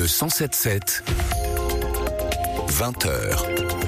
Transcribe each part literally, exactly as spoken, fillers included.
cent sept sept, vingt heures.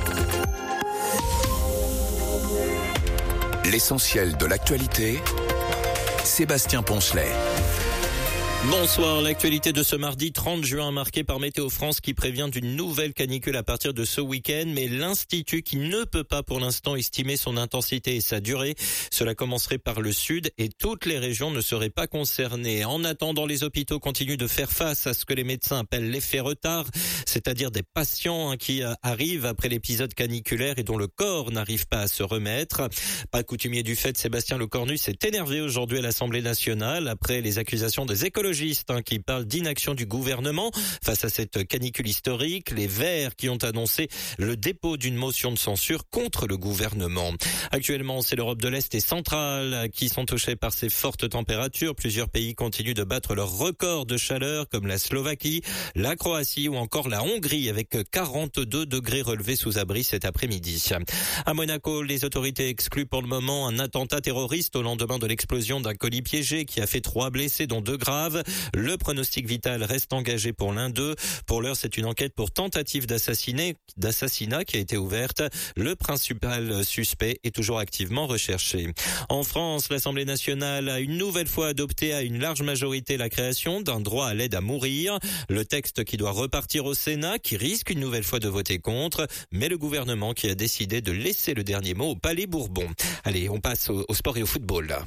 L'essentiel de l'actualité, Sébastien Poncelet. Bonsoir, l'actualité de ce mardi trente juin marquée par Météo France qui prévient d'une nouvelle canicule à partir de ce week-end, mais l'Institut qui ne peut pas pour l'instant estimer son intensité et sa durée. Cela commencerait par le sud et toutes les régions ne seraient pas concernées. En attendant, les hôpitaux continuent de faire face à ce que les médecins appellent l'effet retard, c'est-à-dire des patients qui arrivent après l'épisode caniculaire et dont le corps n'arrive pas à se remettre. Pas coutumier du fait, Sébastien Lecornu s'est énervé aujourd'hui à l'Assemblée nationale après les accusations des écologistes qui parlent d'inaction du gouvernement face à cette canicule historique. Les Verts qui ont annoncé le dépôt d'une motion de censure contre le gouvernement. Actuellement, c'est l'Europe de l'Est et centrale qui sont touchées par ces fortes températures. Plusieurs pays continuent de battre leur record de chaleur, comme la Slovaquie, la Croatie ou encore la Hongrie, avec quarante-deux degrés relevés sous abri cet après-midi. À Monaco, les autorités excluent pour le moment un attentat terroriste au lendemain de l'explosion d'un colis piégé qui a fait trois blessés, dont deux graves. Le pronostic vital reste engagé pour l'un d'eux. Pour l'heure, c'est une enquête pour tentative d'assassinat, d'assassinat qui a été ouverte. Le principal suspect est toujours activement recherché. En France, l'Assemblée nationale a une nouvelle fois adopté à une large majorité la création d'un droit à l'aide à mourir. Le texte qui doit repartir au Sénat, qui risque une nouvelle fois de voter contre, mais le gouvernement qui a décidé de laisser le dernier mot au Palais Bourbon. Allez, on passe au, au sport et au football, là.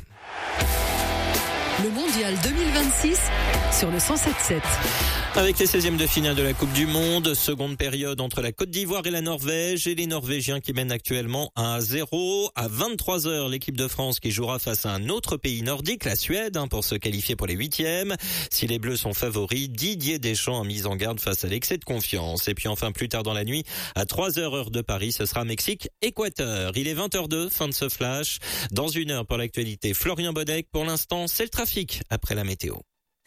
Le mondial deux mille vingt-six sur le cent sept sept. Avec les seizièmes de finale de la Coupe du Monde, seconde période entre la Côte d'Ivoire et la Norvège et les Norvégiens qui mènent actuellement un à zéro. À vingt-trois heures, l'équipe de France qui jouera face à un autre pays nordique, la Suède, hein, pour se qualifier pour les huitièmes. Si les Bleus sont favoris, Didier Deschamps a mis en garde face à l'excès de confiance. Et puis enfin, plus tard dans la nuit, à trois heures heure de Paris, ce sera Mexique-Équateur. Il est vingt heures deux, fin de ce flash. Dans une heure pour l'actualité, Florian Bodec. Pour l'instant, c'est le trafic après la météo.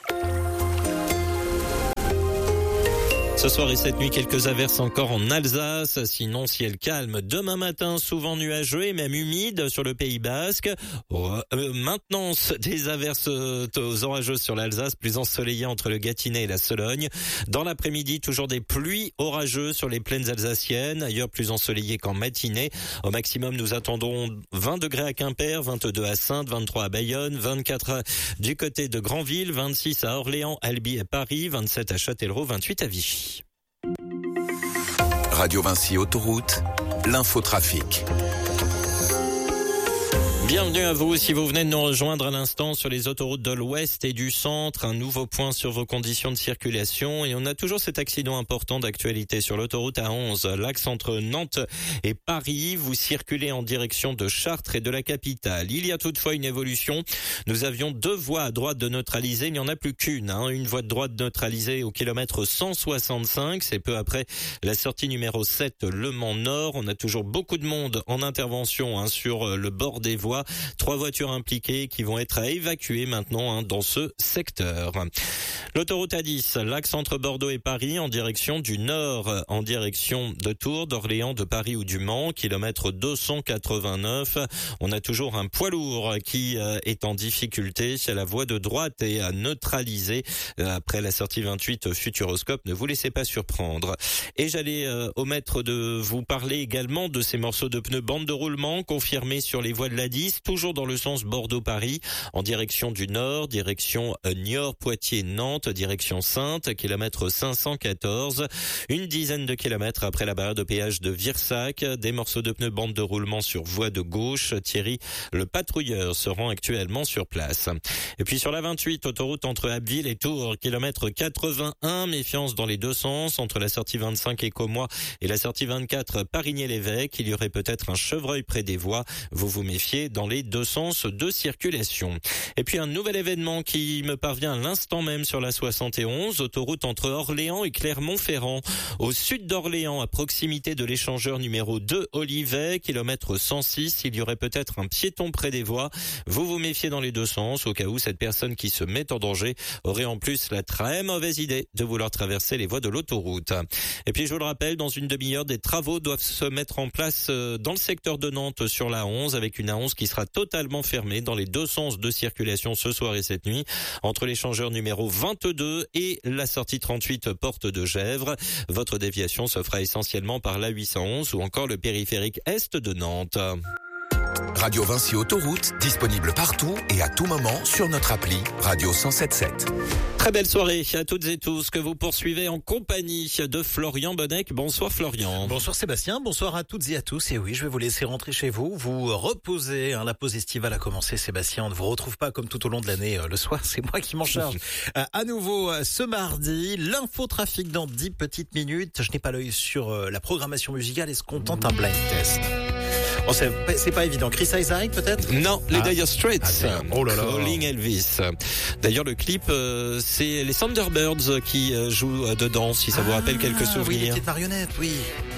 Ce soir et cette nuit, quelques averses encore en Alsace. Sinon, ciel calme. Demain matin, souvent nuageux et même humide sur le Pays Basque. Euh, maintenance des averses euh, orageuses sur l'Alsace, plus ensoleillé entre le Gâtinais et la Sologne. Dans l'après-midi, toujours des pluies orageuses sur les plaines alsaciennes. Ailleurs, plus ensoleillé qu'en matinée. Au maximum, nous attendons vingt degrés à Quimper, vingt-deux à Saintes, vingt-trois à Bayonne, vingt-quatre du côté de Granville, vingt-six à Orléans, Albi et Paris, vingt-sept à Châtellerault, vingt-huit à Vichy. Radio Vinci Autoroute, l'infotrafic. Bienvenue à vous si vous venez de nous rejoindre à l'instant sur les autoroutes de l'Ouest et du Centre. Un nouveau point sur vos conditions de circulation et on a toujours cet accident important d'actualité sur l'autoroute A onze, l'axe entre Nantes et Paris. Vous circulez en direction de Chartres et de la capitale. Il y a toutefois une évolution. Nous avions deux voies à droite de neutraliser, il n'y en a plus qu'une. Hein. Une voie de droite neutralisée au kilomètre cent soixante-cinq, c'est peu après la sortie numéro sept, Le Mans Nord. On a toujours beaucoup de monde en intervention hein, sur le bord des voies. Trois voitures impliquées qui vont être à évacuer maintenant hein, dans ce secteur. L'autoroute A dix, l'axe entre Bordeaux et Paris en direction du nord, en direction de Tours, d'Orléans, de Paris ou du Mans, kilomètre deux cent quatre-vingt-neuf. On a toujours un poids lourd qui euh, est en difficulté. La voie de droite est à neutraliser après la sortie vingt-huit Futuroscope. Ne vous laissez pas surprendre. Et j'allais euh, omettre de vous parler également de ces morceaux de pneus bande de roulement confirmés sur les voies de l'A dix, toujours dans le sens Bordeaux-Paris, en direction du nord, direction Niort, Poitiers, Nantes, direction Saintes, kilomètre cinq cent quatorze. Une dizaine de kilomètres après la barrière de péage de Virsac, des morceaux de pneus bande de roulement sur voie de gauche. Thierry, le patrouilleur, se rend actuellement sur place. Et puis sur la vingt-huit, autoroute entre Abbeville et Tours, kilomètre quatre-vingt-un, méfiance dans les deux sens, entre la sortie vingt-cinq Écomois et la sortie vingt-quatre Parigné-l'Évêque. Il y aurait peut-être un chevreuil près des voies. Vous vous méfiez dans les deux sens de circulation. Et puis un nouvel événement qui me parvient à l'instant même sur la soixante et onze, autoroute entre Orléans et Clermont-Ferrand. Au sud d'Orléans, à proximité de l'échangeur numéro deux Olivet, kilomètre cent six, il y aurait peut-être un piéton près des voies. Vous vous méfiez dans les deux sens au cas où cette personne qui se met en danger aurait en plus la très mauvaise idée de vouloir traverser les voies de l'autoroute. Et puis je vous le rappelle, dans une demi-heure, des travaux doivent se mettre en place dans le secteur de Nantes sur la onze, avec une A onze qui qui sera totalement fermé dans les deux sens de circulation ce soir et cette nuit, entre l'échangeur numéro vingt-deux et la sortie trente-huit porte de Gesvres. Votre déviation se fera essentiellement par l'A huit cent onze ou encore le périphérique est de Nantes. Radio Vinci Autoroute, disponible partout et à tout moment sur notre appli Radio cent sept sept. Très belle soirée à toutes et tous que vous poursuivez en compagnie de Florian Bonnec. Bonsoir Florian. Bonsoir Sébastien, bonsoir à toutes et à tous. Et oui, je vais vous laisser rentrer chez vous, vous reposer. Hein, la pause estivale a commencé Sébastien. On ne vous retrouve pas comme tout au long de l'année euh, le soir, c'est moi qui m'en charge. euh, à nouveau euh, ce mardi, l'infotrafic dans dix petites minutes. Je n'ai pas l'œil sur euh, la programmation musicale. Est-ce qu'on tente un blind test? Oh, c'est, c'est pas évident. Chris Isaak peut-être? Non, les ah. Dire Straits. Ah, oh là là. Calling Elvis. D'ailleurs, le clip, euh, c'est les Thunderbirds qui euh, jouent dedans, si ça ah, vous rappelle quelques souvenirs. Oui, les petites marionnettes, oui.